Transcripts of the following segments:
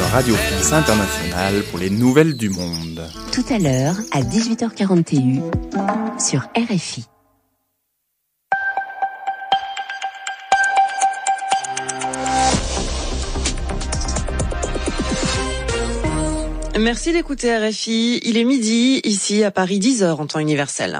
de Radio France Internationale pour les nouvelles du monde. Tout à l'heure, à 18h41, sur RFI. Merci d'écouter RFI. Il est midi, ici à Paris, 10h en temps universel.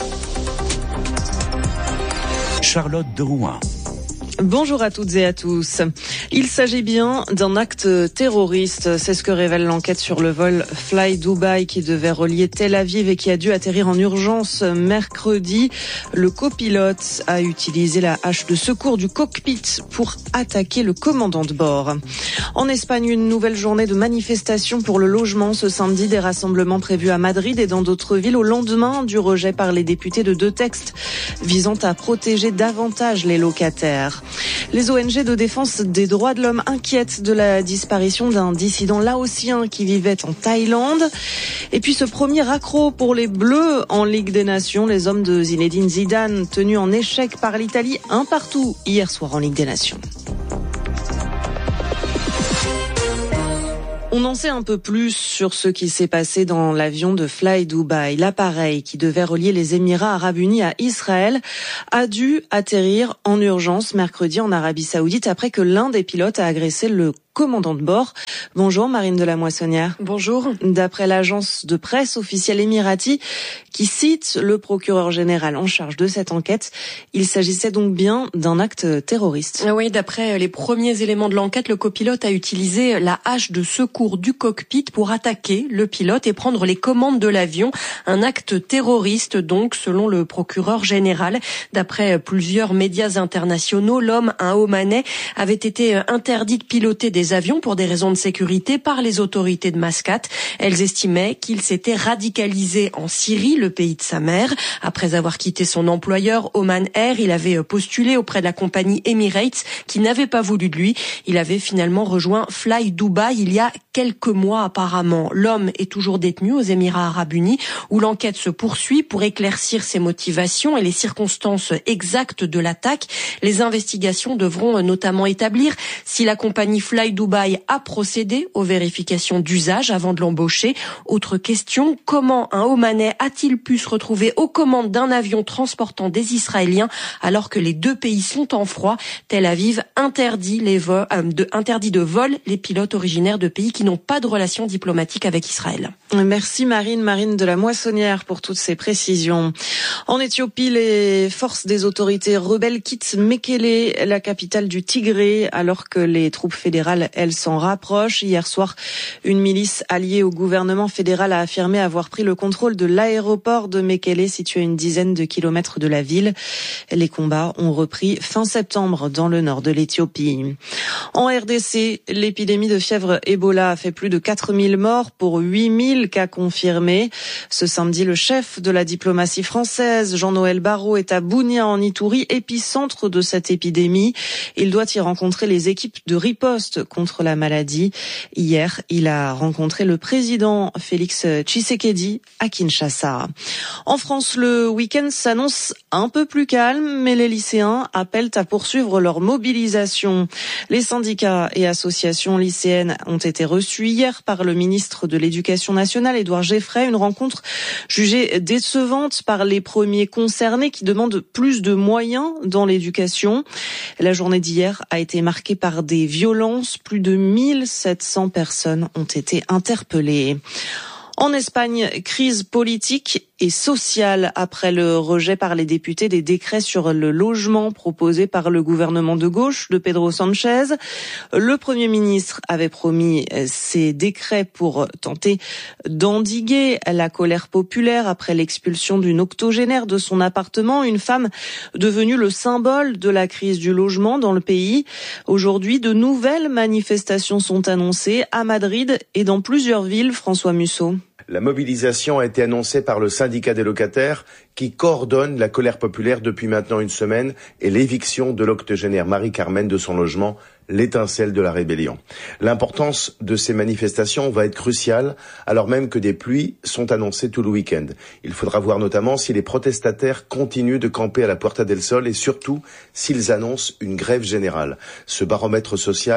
Charlotte de Rouen. Bonjour à toutes et à tous. Il s'agit bien d'un acte terroriste. C'est ce que révèle l'enquête sur le vol Fly Dubai qui devait relier Tel Aviv et qui a dû atterrir en urgence mercredi. Le copilote a utilisé la hache de secours du cockpit pour attaquer le commandant de bord. En Espagne, une nouvelle journée de manifestation pour le logement ce samedi. Des rassemblements prévus à Madrid et dans d'autres villes au lendemain du rejet par les députés de 2 textes visant à protéger davantage les locataires. Les ONG de défense des droits de l'homme inquiètent de la disparition d'un dissident laotien qui vivait en Thaïlande. Et puis ce premier accro pour les Bleus en Ligue des Nations, les hommes de Zinedine Zidane tenus en échec par l'Italie 1-1 hier soir en Ligue des Nations. On en sait un peu plus sur ce qui s'est passé dans l'avion de Fly Dubai. L'appareil qui devait relier les Émirats arabes unis à Israël a dû atterrir en urgence mercredi en Arabie Saoudite après que l'un des pilotes a agressé le commandant de bord. Bonjour Marine de la Moissonnière. Bonjour. D'après l'agence de presse officielle émirati qui cite le procureur général en charge de cette enquête, il s'agissait donc bien d'un acte terroriste. Oui, d'après les premiers éléments de l'enquête, le copilote a utilisé la hache de secours du cockpit pour attaquer le pilote et prendre les commandes de l'avion. Un acte terroriste donc, selon le procureur général. D'après plusieurs médias internationaux, l'homme, un Omanais, avait été interdit de piloter des avions pour des raisons de sécurité par les autorités de Mascate. Elles estimaient qu'il s'était radicalisé en Syrie, le pays de sa mère. Après avoir quitté son employeur Oman Air, il avait postulé auprès de la compagnie Emirates qui n'avait pas voulu de lui. Il avait finalement rejoint Fly Dubai il y a quelques mois apparemment. L'homme est toujours détenu aux Émirats arabes unis où l'enquête se poursuit pour éclaircir ses motivations et les circonstances exactes de l'attaque. Les investigations devront notamment établir si la compagnie Fly Dubai a procédé aux vérifications d'usage avant de l'embaucher. Autre question, comment un Omanais a-t-il pu se retrouver aux commandes d'un avion transportant des Israéliens alors que les 2 pays sont en froid? Tel Aviv interdit de vol les pilotes originaires de pays qui n'ont pas de relations diplomatiques avec Israël. Merci Marine de la Moissonnière pour toutes ces précisions. En Éthiopie, les forces des autorités rebelles quittent Mekele, la capitale du Tigré, alors que les troupes fédérales, elles, s'en rapprochent. Hier soir, une milice alliée au gouvernement fédéral a affirmé avoir pris le contrôle de l'aéroport de Mekele, situé à une dizaine de kilomètres de la ville. Les combats ont repris fin septembre dans le nord de l'Éthiopie. En RDC, l'épidémie de fièvre Ebola a fait plus de 4000 morts pour 8000 cas confirmés. Ce samedi, le chef de la diplomatie française, Jean-Noël Barrot, est à Bunia en Ituri, épicentre de cette épidémie. Il doit y rencontrer les équipes de riposte contre la maladie. Hier, il a rencontré le président Félix Tshisekedi à Kinshasa. En France, le week-end s'annonce un peu plus calme, mais les lycéens appellent à poursuivre leur mobilisation. Les syndicats et associations lycéennes ont été reçus hier par le ministre de l'Éducation nationale, Édouard Geffray, une rencontre jugée décevante par les premiers concernés qui demandent plus de moyens dans l'éducation. La journée d'hier a été marquée par des violences. Plus de 1700 personnes ont été interpellées. En Espagne, crise politique et sociale après le rejet par les députés des décrets sur le logement proposés par le gouvernement de gauche de Pedro Sánchez. Le Premier ministre avait promis ces décrets pour tenter d'endiguer la colère populaire après l'expulsion d'une octogénaire de son appartement, une femme devenue le symbole de la crise du logement dans le pays. Aujourd'hui, de nouvelles manifestations sont annoncées à Madrid et dans plusieurs villes. François Musso. La mobilisation a été annoncée par le syndicat des locataires qui coordonne la colère populaire depuis maintenant une semaine et l'éviction de l'octogénaire Marie-Carmen de son logement, l'étincelle de la rébellion. L'importance de ces manifestations va être cruciale alors même que des pluies sont annoncées tout le week-end. Il faudra voir notamment si les protestataires continuent de camper à la Puerta del Sol et surtout s'ils annoncent une grève générale. Ce baromètre social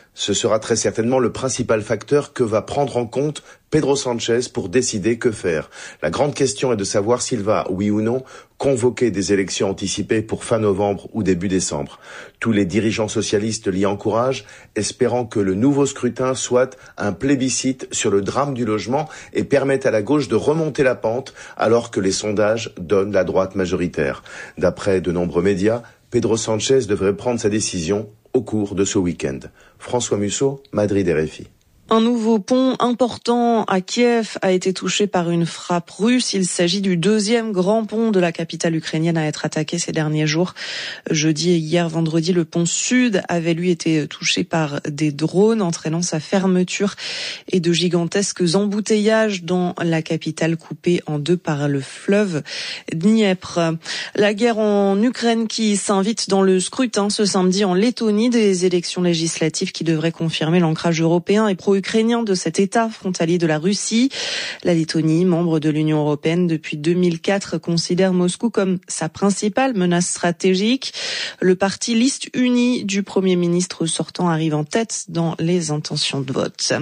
Ce sera très certainement le principal facteur que va prendre en compte Pedro Sanchez pour décider que faire. La grande question est de savoir s'il va, oui ou non, convoquer des élections anticipées pour fin novembre ou début décembre. Tous les dirigeants socialistes l'y encouragent, espérant que le nouveau scrutin soit un plébiscite sur le drame du logement et permette à la gauche de remonter la pente alors que les sondages donnent la droite majoritaire. D'après de nombreux médias, Pedro Sanchez devrait prendre sa décision au cours de ce week-end. François Musso, Madrid, RFI. Un nouveau pont important à Kiev a été touché par une frappe russe. Il s'agit du deuxième grand pont de la capitale ukrainienne à être attaqué ces derniers jours. Jeudi et hier vendredi, le pont sud avait lui été touché par des drones, entraînant sa fermeture et de gigantesques embouteillages dans la capitale coupée en deux par le fleuve Dniepr. La guerre en Ukraine qui s'invite dans le scrutin ce samedi en Lettonie, des élections législatives qui devraient confirmer l'ancrage européen et pro-ukrainien de cet État frontalier de la Russie. La Lettonie, membre de l'Union européenne depuis 2004, considère Moscou comme sa principale menace stratégique. Le parti Liste unie du Premier ministre sortant arrive en tête dans les intentions de vote.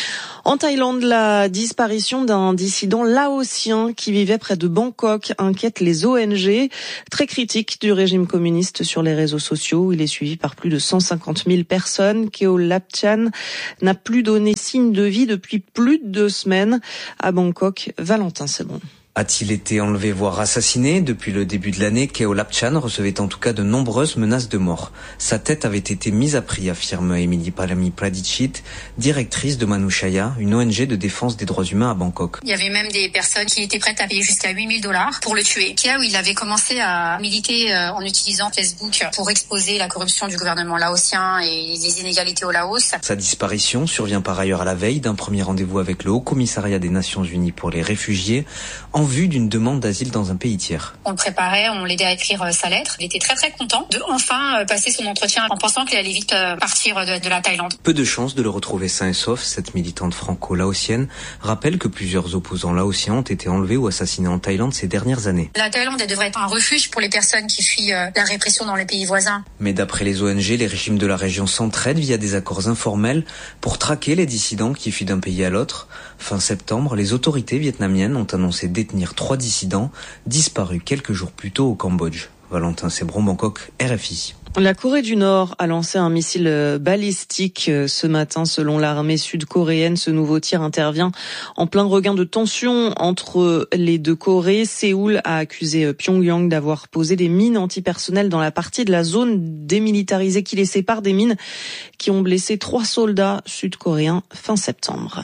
En Thaïlande, la disparition d'un dissident laotien qui vivait près de Bangkok inquiète les ONG, très critiques du régime communiste sur les réseaux sociaux. Il est suivi par plus de 150 000 personnes. Keo Lapchan n'a plus donné signe de vie depuis plus de 2 semaines. À Bangkok, Valentin Sebon. A-t-il été enlevé voire assassiné? Depuis le début de l'année, Keo Lapchan recevait en tout cas de nombreuses menaces de mort. Sa tête avait été mise à prix, affirme Emily Pradicit, directrice de Manushaya, une ONG de défense des droits humains à Bangkok. Il y avait même des personnes qui étaient prêtes à payer jusqu'à $8,000 pour le tuer. Keo, il avait commencé à militer en utilisant Facebook pour exposer la corruption du gouvernement laotien et les inégalités au Laos. Sa disparition survient par ailleurs à la veille d'un premier rendez-vous avec le Haut Commissariat des Nations Unies pour les réfugiés, en vue d'une demande d'asile dans un pays tiers. On le préparait, on l'aidait à écrire sa lettre. Il était très très content de enfin passer son entretien en pensant qu'il allait vite partir de la Thaïlande. Peu de chances de le retrouver sain et sauf. Cette militante franco-laotienne rappelle que plusieurs opposants laotiens ont été enlevés ou assassinés en Thaïlande ces dernières années. La Thaïlande, elle devrait être un refuge pour les personnes qui fuient la répression dans les pays voisins. Mais d'après les ONG, les régimes de la région s'entraident via des accords informels pour traquer les dissidents qui fuient d'un pays à l'autre. Fin septembre, les autorités vietnamiennes ont annoncé détenir 3 dissidents disparus quelques jours plus tôt au Cambodge. Valentin Sebron, Bangkok, RFI. La Corée du Nord a lancé un missile balistique ce matin selon l'armée sud-coréenne. Ce nouveau tir intervient en plein regain de tension entre les deux Corées. Séoul a accusé Pyongyang d'avoir posé des mines antipersonnelles dans la partie de la zone démilitarisée qui les sépare des mines qui ont blessé 3 soldats sud-coréens fin septembre.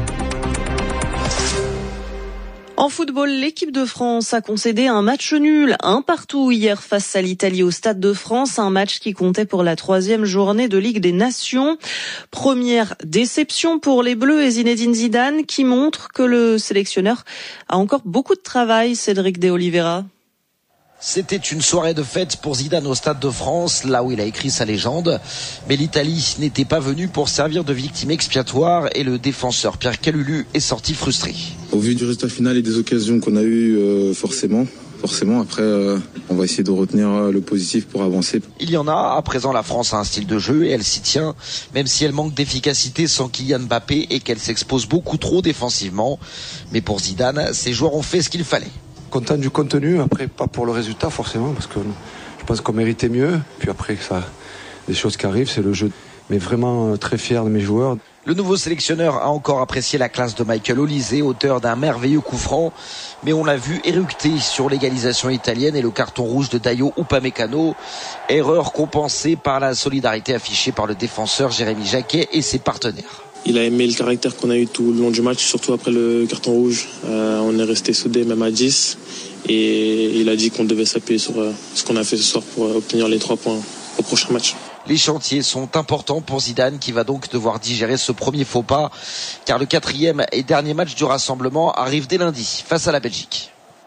En football, l'équipe de France a concédé un match nul, 1-1 hier face à l'Italie au Stade de France, un match qui comptait pour la 3e journée de Ligue des Nations. Première déception pour les Bleus et Zinedine Zidane qui montre que le sélectionneur a encore beaucoup de travail, Cédric de Oliveira. C'était une soirée de fête pour Zidane au Stade de France, là où il a écrit sa légende. Mais l'Italie n'était pas venue pour servir de victime expiatoire et le défenseur Pierre Calulu est sorti frustré. Au vu du résultat final et des occasions qu'on a eues, forcément, après, on va essayer de retenir le positif pour avancer. Il y en a. À présent, la France a un style de jeu et elle s'y tient, même si elle manque d'efficacité sans Kylian Mbappé et qu'elle s'expose beaucoup trop défensivement. Mais pour Zidane, ses joueurs ont fait ce qu'il fallait. Content du contenu, après pas pour le résultat forcément, parce que je pense qu'on méritait mieux. Puis après, ça, des choses qui arrivent, c'est le jeu. Mais vraiment très fier de mes joueurs. Le nouveau sélectionneur a encore apprécié la classe de Michael Olise, auteur d'un merveilleux coup franc. Mais on l'a vu éructer sur l'égalisation italienne et le carton rouge de Dayo Upamecano. Erreur compensée par la solidarité affichée par le défenseur Jérémy Jacquet et ses partenaires. Il a aimé le caractère qu'on a eu tout le long du match, surtout après le carton rouge. On est resté soudés même à 10 et il a dit qu'on devait s'appuyer sur ce qu'on a fait ce soir pour obtenir les 3 points au prochain match. Les chantiers sont importants pour Zidane qui va donc devoir digérer ce premier faux pas car le 4e et dernier match du rassemblement arrive dès lundi face à la Belgique.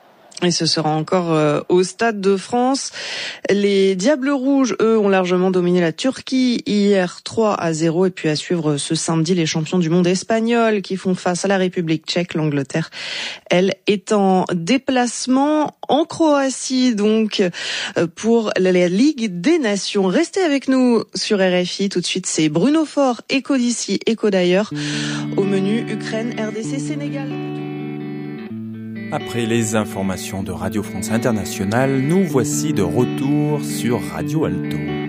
Et ce sera encore au Stade de France. Les Diables Rouges, eux, ont largement dominé la Turquie hier 3-0. Et puis à suivre ce samedi, les champions du monde espagnols qui font face à la République tchèque. L'Angleterre, elle, est en déplacement en Croatie, donc, pour la Ligue des Nations. Restez avec nous sur RFI. Tout de suite, c'est Bruno Faure, écho d'ici, écho d'ailleurs. Au menu, Ukraine, RDC, Sénégal. Après les informations de Radio France Internationale, nous voici de retour sur Radio Alto.